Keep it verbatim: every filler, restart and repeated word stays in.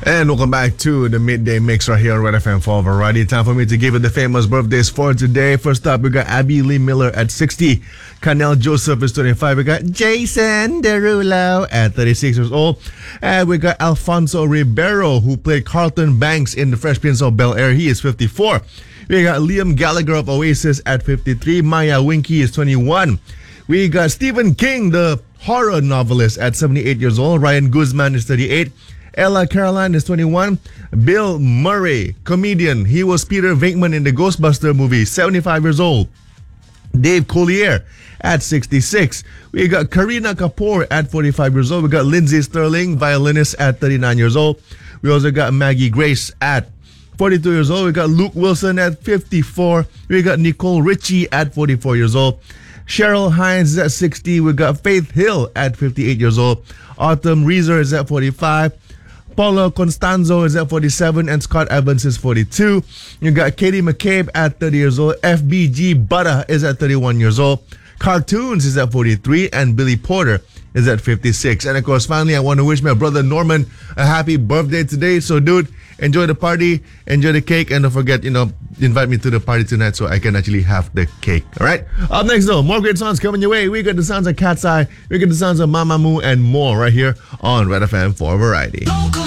And welcome back to the Midday Mix right here on Red F M for Variety. Time for me to give you the famous birthdays for today. First up, we got Abby Lee Miller at sixty. Carnell Joseph is twenty-five. We got Jason Derulo at thirty-six years old. And we got Alfonso Ribeiro, who played Carlton Banks in The Fresh Prince of Bel-Air. He is fifty-four. We got Liam Gallagher of Oasis at fifty-three. Maya Winky is twenty-one. We got Stephen King, the horror novelist, at seventy-eight years old. Ryan Guzman is thirty-eight. Ella Caroline is twenty-one. Bill Murray, comedian. He was Peter Venkman in the Ghostbuster movie, seventy-five years old. Dave Collier at sixty-six. We got Karina Kapoor at forty-five years old. We got Lindsay Sterling, violinist, at thirty-nine years old. We also got Maggie Grace at forty-two years old. We got Luke Wilson at fifty-four. We got Nicole Richie at forty-four years old. Cheryl Hines is at sixty. We got Faith Hill at fifty-eight years old. Autumn Reeser is at forty-five. Paula Constanzo is at forty-seven, and Scott Evans is forty-two. You got Katie McCabe at thirty years old. F B G Butter is at thirty-one years old. Cartoons is at forty-three, and Billy Porter is at fifty-six. And of course, finally, I want to wish my brother Norman a happy birthday today. So, dude, enjoy the party, enjoy the cake, and don't forget, you know, invite me to the party tonight so I can actually have the cake. All right? Up next, though, more great songs coming your way. We got the sounds of Cat's Eye, we got the sounds of Mamamoo, and more right here on Red F M for Variety.